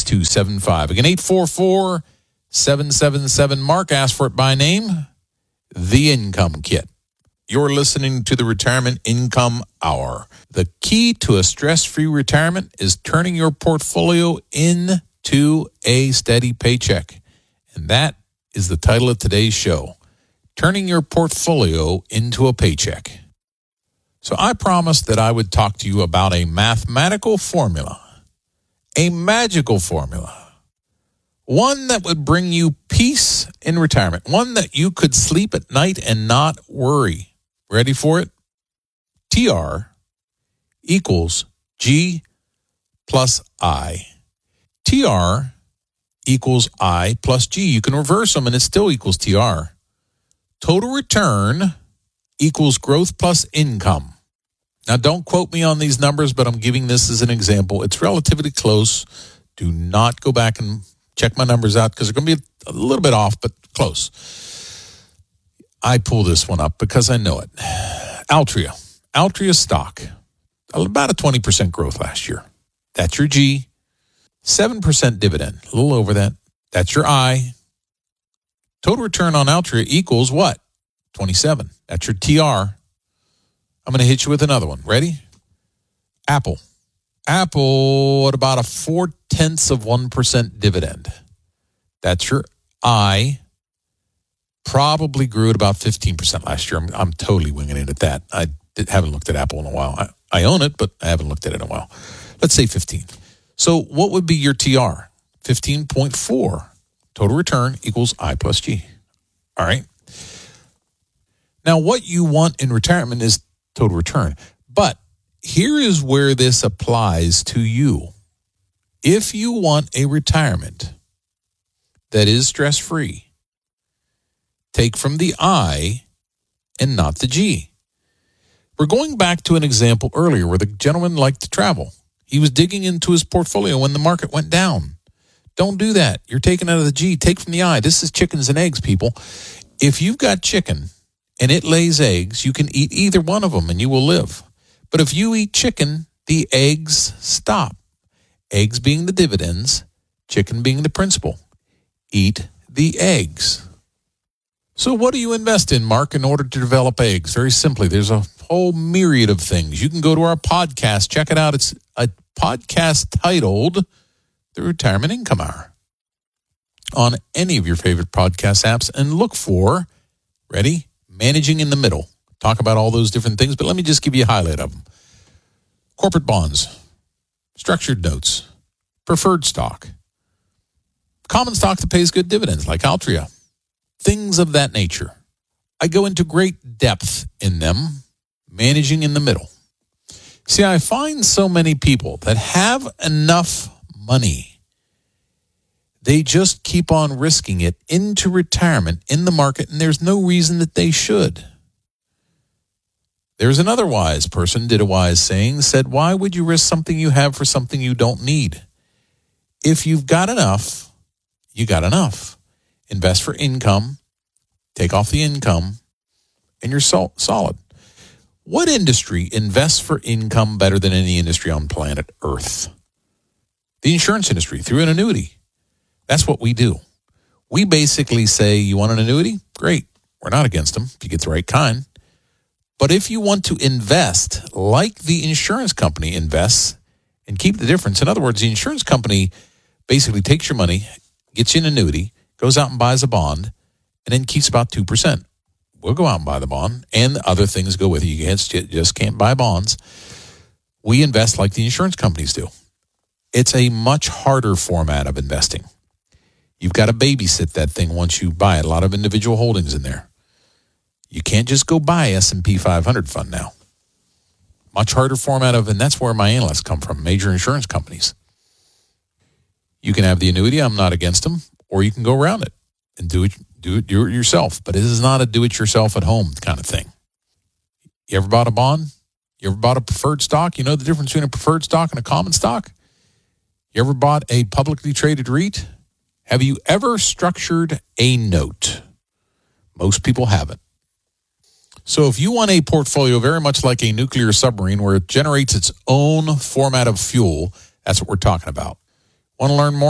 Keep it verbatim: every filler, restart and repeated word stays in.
two seven five. Again, eight four four, seven seven seven, Mark. Ask for it by name. The Income Kit. You're listening to the Retirement Income Hour. The key to a stress-free retirement is turning your portfolio into a steady paycheck. And that is the title of today's show, Turning Your Portfolio into a Paycheck. So I promised that I would talk to you about a mathematical formula, a magical formula, one that would bring you peace in retirement, one that you could sleep at night and not worry. Ready for it? T R equals G plus I. T R equals I plus G. You can reverse them and it still equals T R. Total return equals growth plus income. Now, don't quote me on these numbers, but I'm giving this as an example. It's relatively close. Do not go back and check my numbers out because they're going to be a little bit off, but close. I pull this one up because I know it. Altria. Altria stock. About a twenty percent growth last year. That's your G. seven percent dividend. A little over that. That's your I. Total return on Altria equals what? twenty-seven. That's your T R. I'm going to hit you with another one. Ready? Apple. Apple at about a four-tenths of one percent dividend. That's your I. Probably grew at about fifteen percent last year. I'm, I'm totally winging it at that. I did, haven't looked at Apple in a while. I, I own it, but I haven't looked at it in a while. Let's say fifteen. So what would be your T R? fifteen point four. Total return equals I plus G. All right. Now, what you want in retirement is total return. But here is where this applies to you. If you want a retirement that is stress-free, take from the I and not the G. We're going back to an example earlier where the gentleman liked to travel. He was digging into his portfolio when the market went down. Don't do that. You're taking out of the G. Take from the I. This is chickens and eggs, people. If you've got chicken and it lays eggs, you can eat either one of them and you will live. But if you eat chicken, the eggs stop. Eggs being the dividends, chicken being the principal. Eat the eggs. So what do you invest in, Mark, in order to develop eggs? Very simply, there's a whole myriad of things. You can go to our podcast. Check it out. It's a podcast titled The Retirement Income Hour on any of your favorite podcast apps and look for, ready, Managing in the Middle. Talk about all those different things, but let me just give you a highlight of them. Corporate bonds, structured notes, preferred stock, common stock that pays good dividends like Altria, things of that nature. I go into great depth in them, managing in the middle. See, I find so many people that have enough money, they just keep on risking it into retirement in the market, and there's no reason that they should. There's another wise person, did a wise saying, said, why would you risk something you have for something you don't need? If you've got enough, you got enough. Invest for income, take off the income, and you're sol- solid. What industry invests for income better than any industry on planet Earth? The insurance industry, through an annuity. That's what we do. We basically say, you want an annuity? Great. We're not against them if you get the right kind. But if you want to invest like the insurance company invests and keep the difference, in other words, the insurance company basically takes your money, gets you an annuity, goes out and buys a bond, and then keeps about two percent. We'll go out and buy the bond, and other things go with it. You just can't buy bonds. We invest like the insurance companies do. It's a much harder format of investing. You've got to babysit that thing once you buy it. A lot of individual holdings in there. You can't just go buy S and P five hundred fund now. Much harder format of, and that's where my analysts come from, major insurance companies. You can have the annuity, I'm not against them, or you can go around it and do it, do it, do it yourself. But it is not a do-it-yourself at home kind of thing. You ever bought a bond? You ever bought a preferred stock? You know the difference between a preferred stock and a common stock? You ever bought a publicly traded REIT? Have you ever structured a note? Most people haven't. So if you want a portfolio very much like a nuclear submarine where it generates its own format of fuel, that's what we're talking about. Want to learn more?